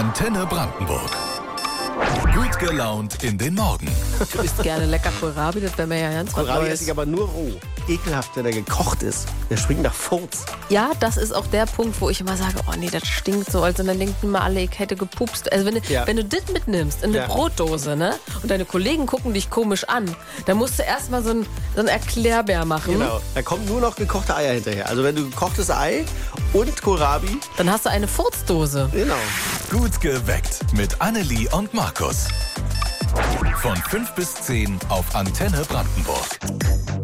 Antenne Brandenburg. Gut gelaunt in den Morgen. Du isst gerne lecker Kohlrabi, das wäre mir ja ganz was Kohlrabi Neues. esse ich aber nur roh. Ekelhaft, wenn er gekocht ist. Der schwingt nach Furz. Ja, das ist auch der Punkt, wo ich immer sage, oh nee, das stinkt so, also dann denken immer alle, ich hätte gepupst. Also wenn du das mitnimmst in eine Brotdose, ne, und deine Kollegen gucken dich komisch an, dann musst du erstmal so ein Erklärbär machen. Genau. Da kommen nur noch gekochte Eier hinterher. Also wenn du gekochtes Ei und Kohlrabi. Dann hast du eine Furzdose. Genau. Gut geweckt mit Annelie und Markus. Von 5 bis 10 auf Antenne Brandenburg.